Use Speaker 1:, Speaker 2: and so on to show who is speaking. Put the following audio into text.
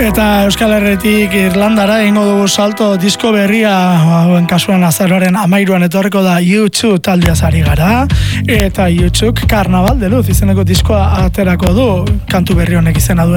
Speaker 1: Eta Euskal Herritik Irlandara egingo dugu salto disko berria, hauen kasuan azaroaren 13an etorreko da U2 taldeaz ari gara, eta U2 Carnaval de Luz izeneko diskoa aterako du, kantu berri honek izena duen